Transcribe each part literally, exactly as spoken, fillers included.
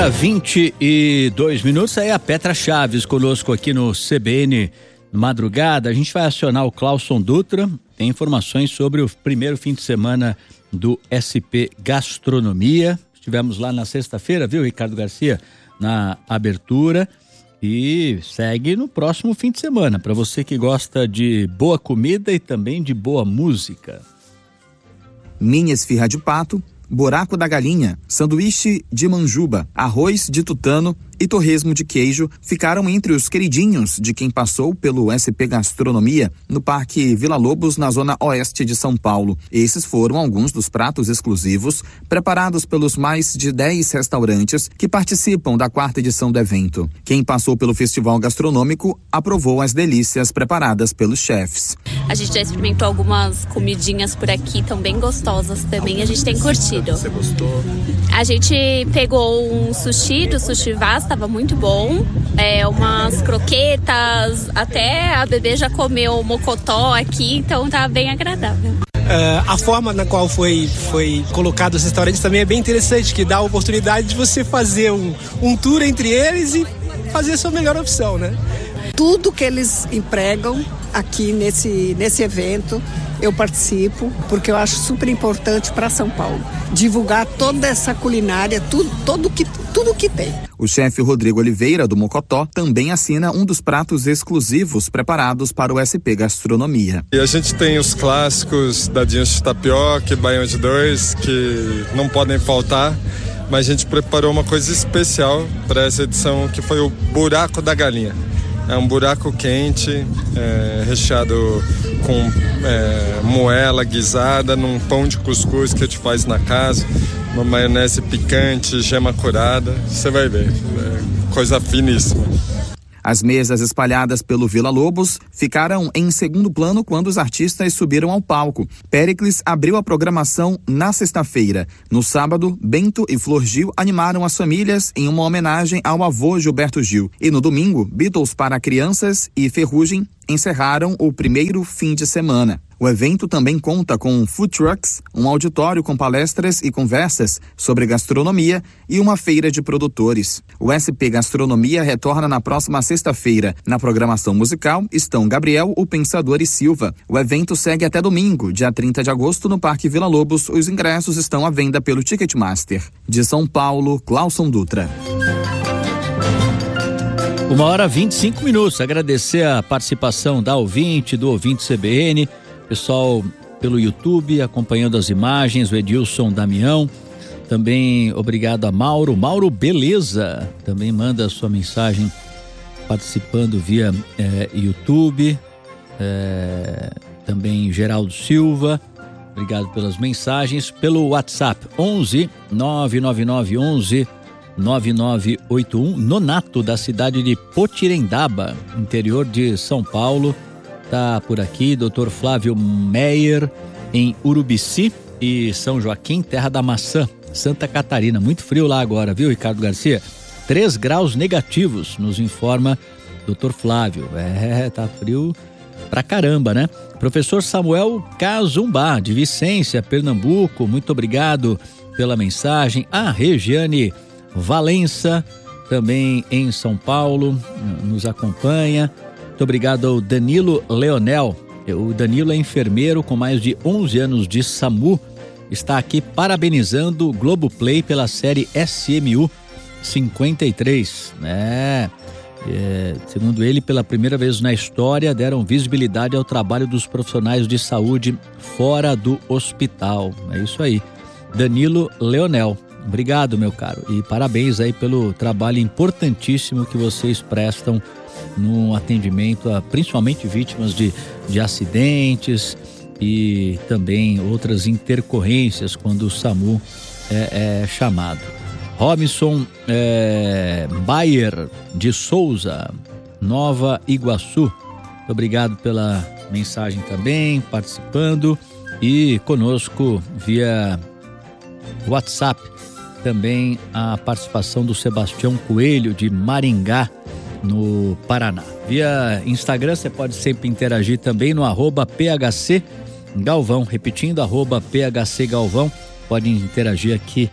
vinte e dois minutos, aí a Petra Chaves conosco aqui no C B N Madrugada. A gente vai acionar o Clauson Dutra, tem informações sobre o primeiro fim de semana do S P Gastronomia. Estivemos lá na sexta-feira, viu, Ricardo Garcia, na abertura, e segue no próximo fim de semana, para você que gosta de boa comida e também de boa música. Minha esfirra de pato, buraco da galinha, sanduíche de manjuba, arroz de tutano e torresmo de queijo ficaram entre os queridinhos de quem passou pelo S P Gastronomia no Parque Vila Lobos, na zona oeste de São Paulo. Esses foram alguns dos pratos exclusivos preparados pelos mais de dez restaurantes que participam da quarta edição do evento. Quem passou pelo festival gastronômico aprovou as delícias preparadas pelos chefes. A gente já experimentou algumas comidinhas por aqui, tão bem gostosas também, a gente tem curtido. Você gostou? A gente pegou um sushi do Sushi Vaz, estava muito bom, é, umas croquetas, até a bebê já comeu mocotó aqui, então tá bem agradável. Uh, a forma na qual foi, foi colocado os restaurantes também é bem interessante, que dá a oportunidade de você fazer um, um tour entre eles e fazer a sua melhor opção, né? Tudo que eles empregam aqui nesse, nesse evento, eu participo, porque eu acho super importante para São Paulo. Divulgar toda essa culinária, tudo, tudo que, tudo que tem. O chefe Rodrigo Oliveira, do Mocotó, também assina um dos pratos exclusivos preparados para o S P Gastronomia. E a gente tem os clássicos, dadinhos de tapioca e baião de dois, que não podem faltar. Mas a gente preparou uma coisa especial para essa edição, que foi o buraco da galinha. É um buraco quente, é, recheado com é, moela guisada num pão de cuscuz que a gente faz na casa, uma maionese picante, gema curada, você vai ver, é coisa finíssima. As mesas espalhadas pelo Vila Lobos ficaram em segundo plano quando os artistas subiram ao palco. Péricles abriu a programação na sexta-feira. No sábado, Bento e Flor Gil animaram as famílias em uma homenagem ao avô Gilberto Gil. E no domingo, Beatles para crianças e Ferrugem encerraram o primeiro fim de semana. O evento também conta com food trucks, um auditório com palestras e conversas sobre gastronomia e uma feira de produtores. O S P Gastronomia retorna na próxima sexta-feira. Na programação musical estão Gabriel, o Pensador e Silva. O evento segue até domingo, dia trinta de agosto, no Parque Vila Lobos. Os ingressos estão à venda pelo Ticketmaster. De São Paulo, Clauson Dutra. Uma hora e vinte e cinco minutos. Agradecer a participação da ouvinte, do ouvinte C B N, pessoal pelo YouTube acompanhando as imagens, o Edilson Damião, também obrigado a Mauro, Mauro Beleza, também manda a sua mensagem participando via é, YouTube, é, também Geraldo Silva, obrigado pelas mensagens, pelo WhatsApp onze nove nove nove onze nove nove oito um, Nonato, da cidade de Potirendaba, interior de São Paulo, tá por aqui. Doutor Flávio Meyer, em Urubici e São Joaquim, terra da maçã, Santa Catarina. Muito frio lá agora, viu, Ricardo Garcia? Três graus negativos, nos informa doutor Flávio. É, tá frio pra caramba, né? Professor Samuel Cazumbá, de Vicência, Pernambuco, muito obrigado pela mensagem. A Regiane Valença, também em São Paulo, nos acompanha. Muito obrigado ao Danilo Leonel. O Danilo é enfermeiro com mais de onze anos de SAMU. Está aqui parabenizando o Globoplay pela série S M U cinquenta e três. É, é, segundo ele, pela primeira vez na história, deram visibilidade ao trabalho dos profissionais de saúde fora do hospital. É isso aí. Danilo Leonel. Obrigado, meu caro. E parabéns aí pelo trabalho importantíssimo que vocês prestam no atendimento a principalmente vítimas de, de acidentes e também outras intercorrências quando o SAMU é, é chamado. Robinson é, Bayer de Souza, Nova Iguaçu. Muito obrigado pela mensagem também, participando e conosco via WhatsApp. Também a participação do Sebastião Coelho, de Maringá, no Paraná. Via Instagram você pode sempre interagir também no arroba P H C Galvão, repetindo, arroba P H C Galvão, pode interagir aqui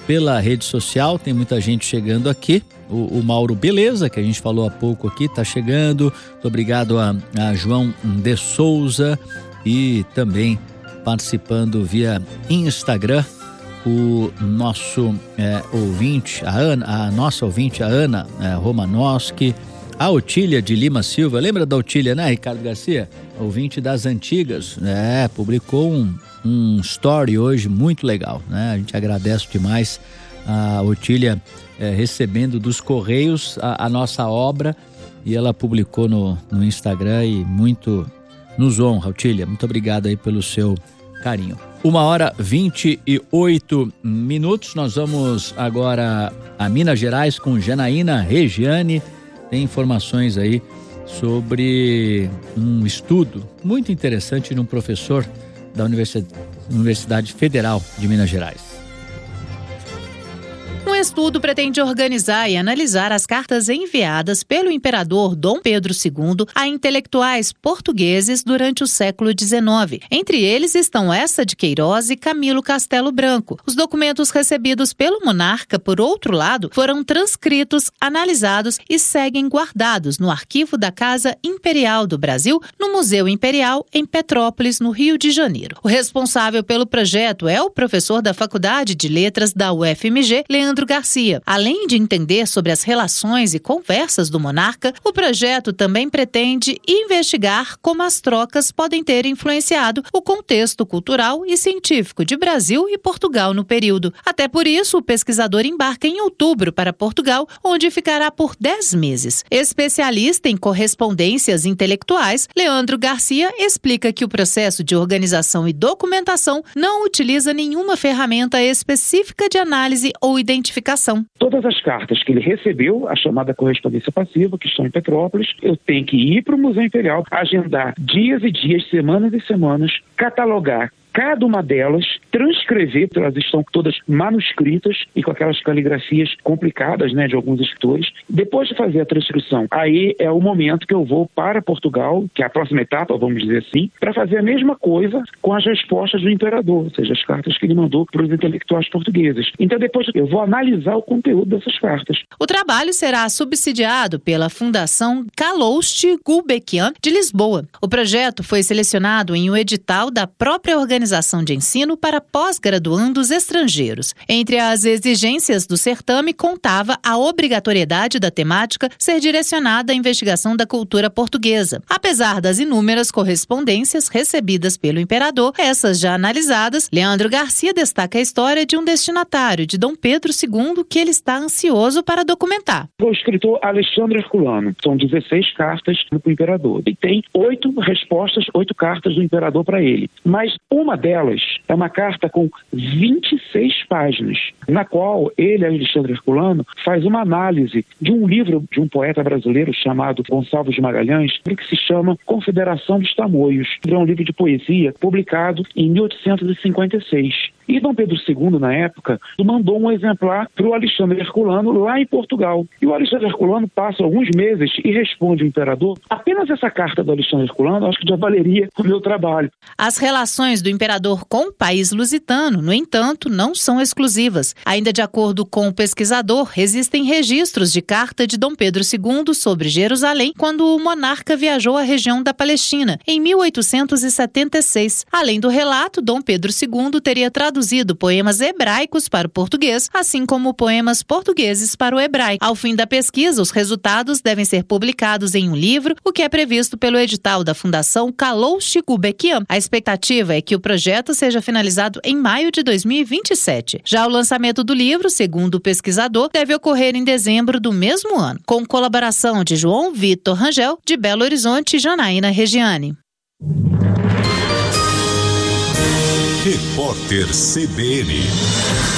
pela rede social, tem muita gente chegando aqui. O, o Mauro Beleza, que a gente falou há pouco aqui, tá chegando. Muito obrigado a, a João de Souza e também participando via Instagram o nosso é, ouvinte, a Ana, a nossa ouvinte, a Ana é, Romanowski, a Otília de Lima Silva. Lembra da Otília, né, Ricardo Garcia? Ouvinte das antigas, né? Publicou um, um story hoje muito legal, né? A gente agradece demais a Otília é, recebendo dos Correios a, a nossa obra, e ela publicou no, no Instagram e muito nos honra, Otília. Muito obrigado aí pelo seu carinho. Uma hora vinte e oito minutos. Nós vamos agora a Minas Gerais com Janaína Regiane. Tem informações aí sobre um estudo muito interessante de um professor da Universidade, Universidade Federal de Minas Gerais. Um estudo pretende organizar e analisar as cartas enviadas pelo imperador Dom Pedro segundo a intelectuais portugueses durante o século dezenove. Entre eles estão essa de Queiroz e Camilo Castelo Branco. Os documentos recebidos pelo monarca, por outro lado, foram transcritos, analisados e seguem guardados no arquivo da Casa Imperial do Brasil, no Museu Imperial, em Petrópolis, no Rio de Janeiro. O responsável pelo projeto é o professor da Faculdade de Letras da U F M G, Leandro Garcia. Além de entender sobre as relações e conversas do monarca, o projeto também pretende investigar como as trocas podem ter influenciado o contexto cultural e científico de Brasil e Portugal no período. Até por isso, o pesquisador embarca em outubro para Portugal, onde ficará por dez meses. Especialista em correspondências intelectuais, Leandro Garcia explica que o processo de organização e documentação não utiliza nenhuma ferramenta específica de análise ou identificação. Todas as cartas que ele recebeu, a chamada correspondência passiva, que estão em Petrópolis, eu tenho que ir para o Museu Imperial, agendar dias e dias, semanas e semanas, catalogar cada uma delas, transcrever, elas estão todas manuscritas e com aquelas caligrafias complicadas, né, de alguns escritores. Depois de fazer a transcrição, aí é o momento que eu vou para Portugal, que é a próxima etapa, vamos dizer assim, para fazer a mesma coisa com as respostas do imperador, ou seja, as cartas que ele mandou para os intelectuais portugueses. Então depois eu vou analisar o conteúdo dessas cartas. O trabalho será subsidiado pela Fundação Calouste Gulbenkian de Lisboa. O projeto foi selecionado em um edital da própria organização de ensino para pós-graduandos estrangeiros. Entre as exigências do certame contava a obrigatoriedade da temática ser direcionada à investigação da cultura portuguesa. Apesar das inúmeras correspondências recebidas pelo imperador, essas já analisadas, Leandro Garcia destaca a história de um destinatário de Dom Pedro segundo que ele está ansioso para documentar. O escritor Alexandre Herculano, são dezesseis cartas para o imperador. E tem oito respostas, oito cartas do imperador para ele. Mas uma delas é uma carta com vinte e seis páginas, na qual ele, Alexandre Herculano, faz uma análise de um livro de um poeta brasileiro chamado Gonçalves de Magalhães, que se chama Confederação dos Tamoios. É um livro de poesia publicado em mil oitocentos e cinquenta e seis. E Dom Pedro segundo, na época, mandou um exemplar para o Alexandre Herculano lá em Portugal. E o Alexandre Herculano passa alguns meses e responde ao imperador. Apenas essa carta do Alexandre Herculano, acho que já valeria o meu trabalho. As relações do imperador com o país lusitano, no entanto, não são exclusivas. Ainda de acordo com o pesquisador, existem registros de carta de Dom Pedro segundo sobre Jerusalém quando o monarca viajou à região da Palestina, em mil oitocentos e setenta e seis. Além do relato, Dom Pedro segundo teria traduzido poemas hebraicos para o português, assim como poemas portugueses para o hebraico. Ao fim da pesquisa, os resultados devem ser publicados em um livro, o que é previsto pelo edital da Fundação Calouste Gulbenkian. A expectativa é que o projeto seja finalizado em maio de dois mil e vinte e sete. Já o lançamento do livro, segundo o pesquisador, deve ocorrer em dezembro do mesmo ano, com colaboração de João Vitor Rangel, de Belo Horizonte, e Janaína Regiane. Repórter C B N.